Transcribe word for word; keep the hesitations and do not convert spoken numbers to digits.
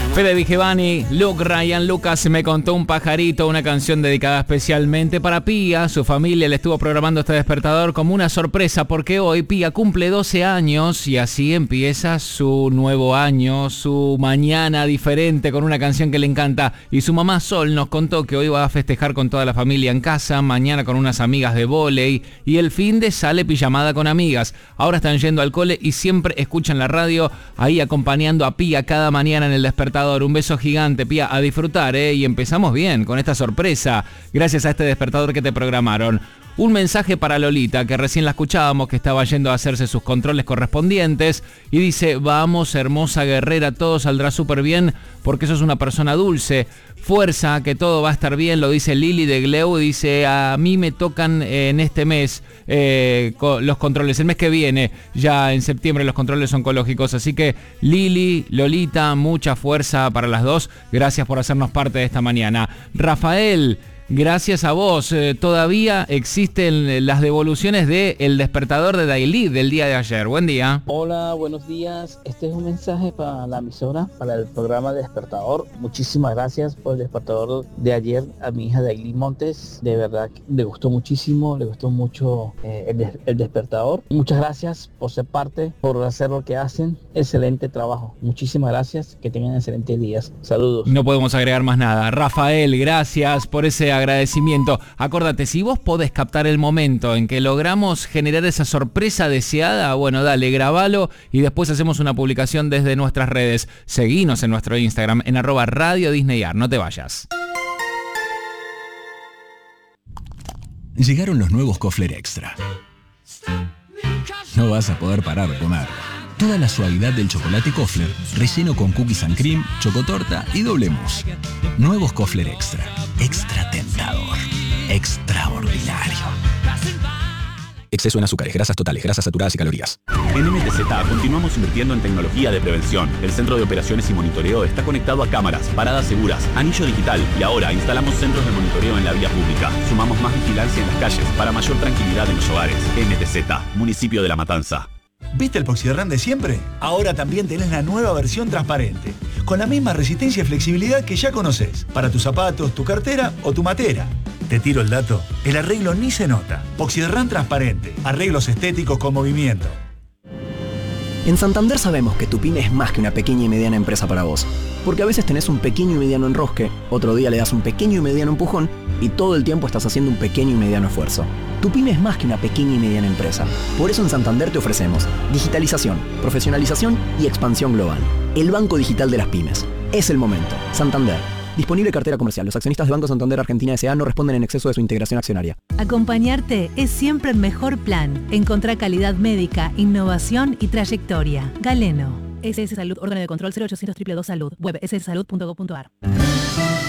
Fede Vigevani, Luke Ryan Lucas me contó un pajarito, una canción dedicada especialmente para Pía. Su familia le estuvo programando este despertador como una sorpresa porque hoy Pía cumple doce años y así empieza su nuevo año, su mañana diferente con una canción que le encanta. Y su mamá Sol nos contó que hoy va a festejar con toda la familia en casa, mañana con unas amigas de vóley y el finde sale pijamada con amigas. Ahora están yendo al cole y siempre escuchan la radio ahí acompañando a Pía cada mañana en el despertador. Un beso gigante, Pía, a disfrutar, ¿eh? Y empezamos bien con esta sorpresa, gracias a este despertador que te programaron. Un mensaje para Lolita, que recién la escuchábamos, que estaba yendo a hacerse sus controles correspondientes, y dice: vamos, hermosa guerrera, todo saldrá súper bien, porque sos una persona dulce. Fuerza, que todo va a estar bien, lo dice Lili de Gleu, dice: a mí me tocan en este mes eh, los controles, el mes que viene, ya en septiembre los controles oncológicos, así que Lili, Lolita, mucha fuerza para las dos, gracias por hacernos parte de esta mañana. Rafael, gracias a vos. Eh, todavía existen las devoluciones de El Despertador de Daily del día de ayer. Buen día. Hola, buenos días. Este es un mensaje para la emisora, para el programa Despertador. Muchísimas gracias por el despertador de ayer a mi hija Daily Montes. De verdad, le gustó muchísimo, le gustó mucho eh, el, des- el despertador. Muchas gracias por ser parte, por hacer lo que hacen. Excelente trabajo. Muchísimas gracias. Que tengan excelentes días. Saludos. No podemos agregar más nada. Rafael, gracias por ese agradecimiento. Acordate, si vos podés captar el momento en que logramos generar esa sorpresa deseada, bueno, dale, grabalo y después hacemos una publicación desde nuestras redes. Seguinos en nuestro Instagram en arroba Radio Disneyar. No te vayas. Llegaron los nuevos Kofler Extra. No vas a poder parar de comer. Toda la suavidad del chocolate Kofler, relleno con cookies and cream, chocotorta y doble mousse. Nuevos Kofler Extra. Extra tentador. Extraordinario. Exceso en azúcares, grasas totales, grasas saturadas y calorías. En M T Z continuamos invirtiendo en tecnología de prevención. El Centro de Operaciones y Monitoreo está conectado a cámaras, paradas seguras, anillo digital y ahora instalamos centros de monitoreo en la vía pública. Sumamos más vigilancia en las calles para mayor tranquilidad en los hogares. M T Z, Municipio de La Matanza. ¿Viste el Poxyderran de siempre? Ahora también tenés la nueva versión transparente, con la misma resistencia y flexibilidad que ya conocés, para tus zapatos, tu cartera o tu matera. Te tiro el dato, el arreglo ni se nota. Poxyderran transparente, arreglos estéticos con movimiento. En Santander sabemos que tu pyme es más que una pequeña y mediana empresa para vos, porque a veces tenés un pequeño y mediano enrosque, otro día le das un pequeño y mediano empujón y todo el tiempo estás haciendo un pequeño y mediano esfuerzo. Tu pyme es más que una pequeña y mediana empresa. Por eso en Santander te ofrecemos digitalización, profesionalización y expansión global. El Banco Digital de las Pymes. Es el momento. Santander. Disponible cartera comercial. Los accionistas de Banco Santander Argentina S A no responden en exceso de su integración accionaria. Acompañarte es siempre el mejor plan. Encontrá calidad médica, innovación y trayectoria. Galeno. S S Salud, órgano de control cero ochocientos dos dos dos Salud. Web ss salud punto gov punto ar.